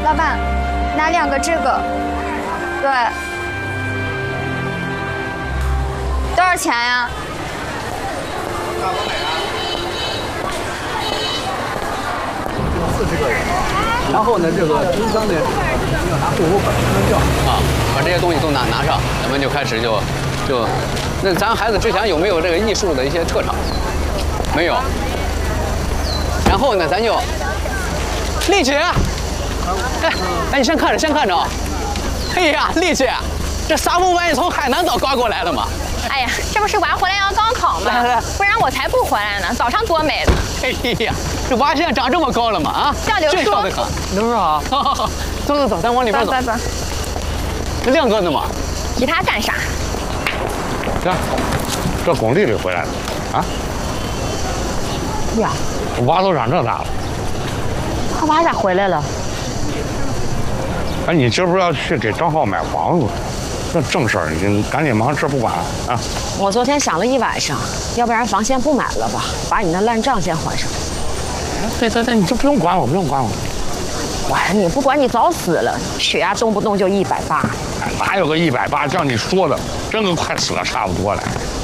老板，拿2个这个。对。多少钱呀？ 40个人。然后呢，这个经商呢，要拿户口本、身份证啊，把这些东西都拿上，咱们就开始就，那咱孩子之前有没有这个艺术的一些特长？没有。然后呢，咱就，丽姐，哎，你先看着啊。哎呀，丽姐，这纱布万一从海南岛刮过来的吗？ 哎呀，这不是娃回来要高考吗？ 来， 不然我才不回来呢。早上多美的。 哎呀，这娃现在长这么高了吗？啊， 叫刘叔。 刘叔好。走，咱往里边走。 走。 这亮哥呢吗？ 提他干啥？ 这巩俐回来了啊！ 呀， 娃都长这大了， 他娃咋回来了？ 哎，你今儿不是要去给张浩买房子？这正事儿，你赶紧忙，这不管啊！ 我昨天想了一晚上，要不然房先不买了吧，把你那烂账先还上。 对，你就不用管我， 管你不管你早死了，血压动不动就180。 哎，哪有个180？叫你说的，真跟快死了差不多了。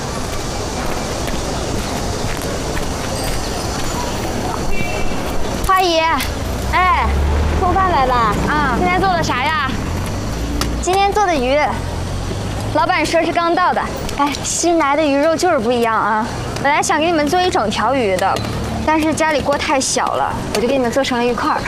花姨，哎，送饭来了啊！ 今天做的啥呀？ 今天做的鱼，老板说是刚到的。哎，新来的鱼肉就是不一样啊！本来想给你们做一整条鱼的，但是家里锅太小了，我就给你们做成了一块儿。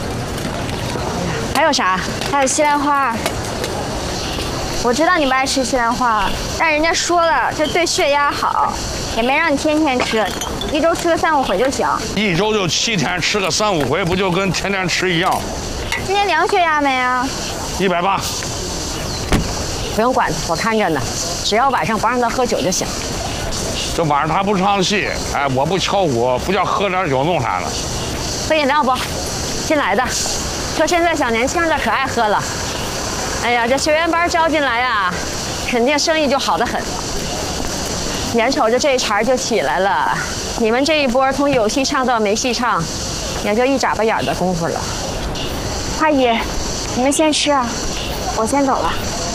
还有啥？ 还有西兰花。我知道你不爱吃西兰花，但人家说了，这对血压好，也没让你天天吃，1周吃个3、5回就行。 1周就7天，吃个3、5回，不就跟天天吃一样？ 今天量血压没啊 ？180。 不用管他，我看着呢。只要晚上不让他喝酒就行。 这晚上他不唱戏，哎，我不敲鼓，不叫喝点酒弄啥呢？ 喝饮料不？新来的，说现在小年轻的可爱喝了。哎呀，这学员班招进来呀，肯定生意就好得很。眼瞅着这一茬就起来了，你们这一波从有戏唱到没戏唱，也就一眨巴眼的功夫了。 花姨，你们先吃啊，我先走了。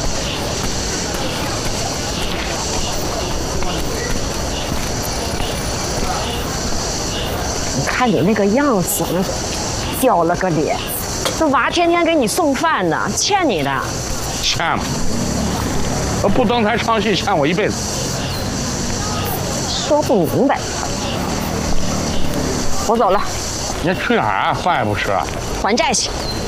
你看你那个样子，掉了个脸。这娃天天给你送饭呢，欠你的。 欠吗？不登台唱戏，欠我一辈子。 说不明白。我走了。 你去哪儿啊？饭也不吃。 还债去。